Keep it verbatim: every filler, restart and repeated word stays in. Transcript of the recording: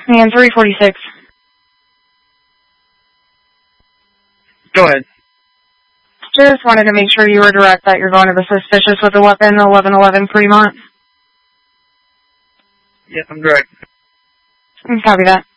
And three forty-six. Go ahead. Just wanted to make sure you were direct that you're going to the suspicious with the weapon, eleven eleven Fremont. Yes, I'm direct. Copy that.